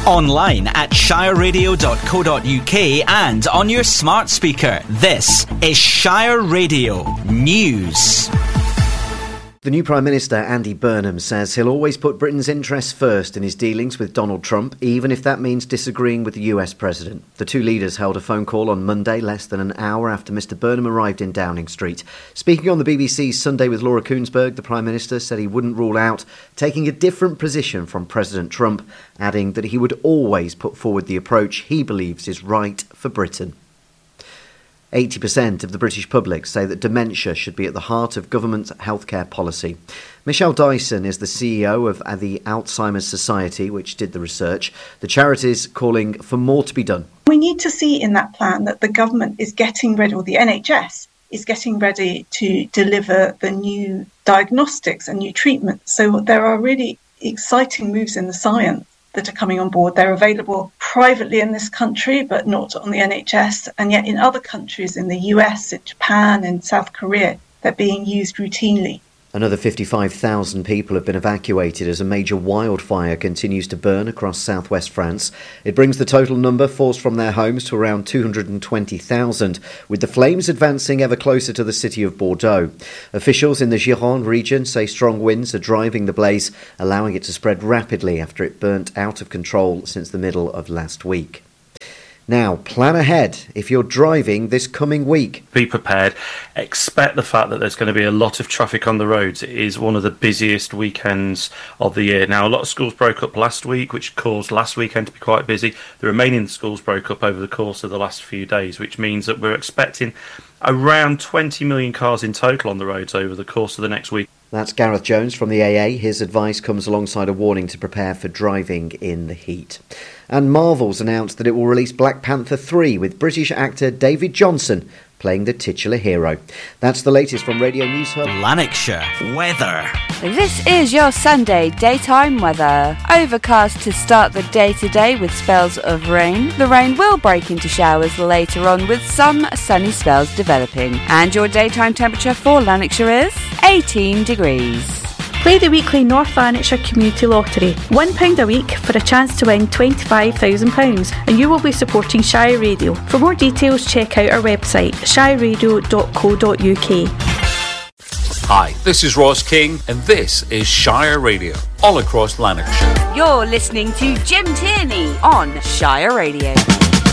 Online at shireradio.co.uk and on your smart speaker. This is Shire Radio News. The new Prime Minister, Andy Burnham, says he'll always put Britain's interests first in his dealings with Donald Trump, even if that means disagreeing with the US President. The two leaders held a phone call on Monday, less than an hour after Mr Burnham arrived in Downing Street. Speaking on the BBC's Sunday with Laura Kuenssberg, the Prime Minister said he wouldn't rule out taking a different position from President Trump, adding that he would always put forward the approach he believes is right for Britain. 80% of the British public say that dementia should be at the heart of government healthcare policy. Michelle Dyson is the CEO of the Alzheimer's Society, which did the research. The charity's calling for more to be done. We need to see in that plan that the government is getting ready, or the NHS is getting ready to deliver the new diagnostics and new treatments. So there are really exciting moves in the science that are coming on board. They're available privately in this country, but not on the NHS. And yet in other countries, in the US, in Japan, in South Korea, they're being used routinely. Another 55,000 people have been evacuated as a major wildfire continues to burn across southwest France. It brings the total number forced from their homes to around 220,000, with the flames advancing ever closer to the city of Bordeaux. Officials in the Gironde region say strong winds are driving the blaze, allowing it to spread rapidly after it burnt out of control since the middle of last week. Now, plan ahead if you're driving this coming week. Be prepared. Expect the fact that there's going to be a lot of traffic on the roads. It is one of the busiest weekends of the year. Now, a lot of schools broke up last week, which caused last weekend to be quite busy. The remaining schools broke up over the course of the last few days, which means that we're expecting around 20 million cars in total on the roads over the course of the next week. That's Gareth Jones from the AA. His advice comes alongside a warning to prepare for driving in the heat. And Marvel's announced that it will release Black Panther 3 with British actor David Johnson playing the titular hero. That's the latest from Radio News Hub. Lanarkshire weather. This is your Sunday daytime weather. Overcast to start the day today with spells of rain. The rain will break into showers later on with some sunny spells developing. And your daytime temperature for Lanarkshire is 18 degrees. Play the weekly North Lanarkshire Community Lottery. £1 a week for a chance to win £25,000 and you will be supporting Shire Radio. For more details, check out our website shireradio.co.uk. Hi, this is Ross King and this is Shire Radio, all across Lanarkshire. You're listening to Jim Tierney on Shire Radio.